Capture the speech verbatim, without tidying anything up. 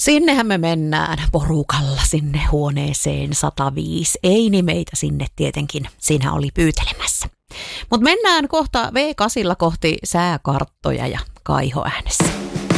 Sinnehän me mennään porukalla sinne huoneeseen sata viisi. Eini meitä sinne tietenkin, siinä oli pyytelemässä. Mutta mennään kohta V kahdeksan kohti sääkarttoja ja Kaiho äänessä.